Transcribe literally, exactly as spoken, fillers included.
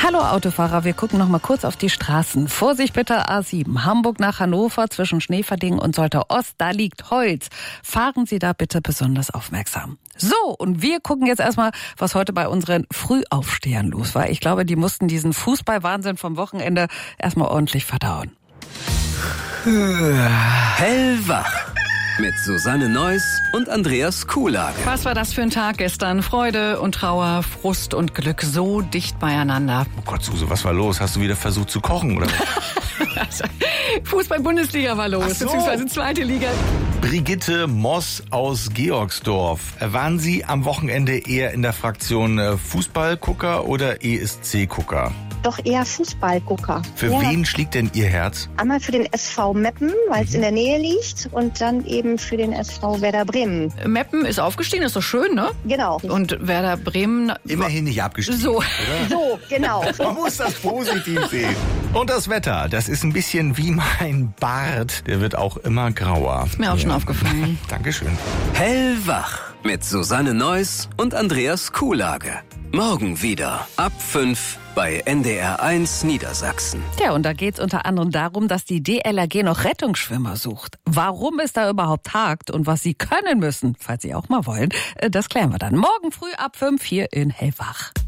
Hallo Autofahrer, wir gucken noch mal kurz auf die Straßen. Vorsicht bitte A sieben, Hamburg nach Hannover zwischen Schneeverding und Soltau Ost, da liegt Holz. Fahren Sie da bitte besonders aufmerksam. So, und wir gucken jetzt erstmal, was heute bei unseren Frühaufstehern los war. Ich glaube, die mussten diesen Fußballwahnsinn vom Wochenende erstmal ordentlich verdauen. Hellwach mit Susanne Neuss und Andreas Kuhlage. Was war das für ein Tag gestern? Freude und Trauer, Frust und Glück so dicht beieinander. Oh Gott, Suse, was war los? Hast du wieder versucht zu kochen, oder? Fußball-Bundesliga war los, so. beziehungsweise zweite Liga. Brigitte Moss aus Georgsdorf. Waren Sie am Wochenende eher in der Fraktion Fußballgucker oder E S C-Gucker? Doch eher Fußballgucker. Für ja. wen schlägt denn Ihr Herz? Einmal für den S V Meppen, weil es mhm. in der Nähe liegt, und dann eben für den S V Werder Bremen. Meppen ist aufgestiegen, ist doch schön, ne? Genau. Und Werder Bremen... Immerhin nicht abgestiegen, so. oder? So, genau. Man muss das positiv sehen. Und das Wetter, das ist ein bisschen wie mein Bart. Der wird auch immer grauer. Ist mir auch ja. schon aufgefallen. Dankeschön. Hellwach mit Susanne Neuss und Andreas Kuhlage. Morgen wieder ab fünf bei N D R eins Niedersachsen. Ja, und da geht's unter anderem darum, dass die D L R G noch Rettungsschwimmer sucht. Warum es da überhaupt hakt und was sie können müssen, falls sie auch mal wollen, das klären wir dann morgen früh ab fünf hier in Hellwach.